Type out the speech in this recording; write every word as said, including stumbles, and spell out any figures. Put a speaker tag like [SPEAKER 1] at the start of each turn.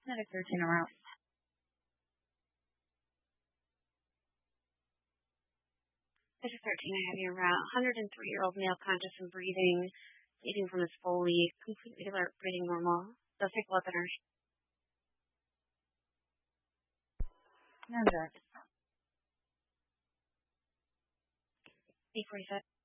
[SPEAKER 1] Medic thirteen around.
[SPEAKER 2] Medic thirteen, I have you around. one hundred three-year-old male conscious and breathing, bleeding from his Foley, completely alert, breathing normal. They'll take a look at her.
[SPEAKER 1] None that.
[SPEAKER 2] eight forty-seven.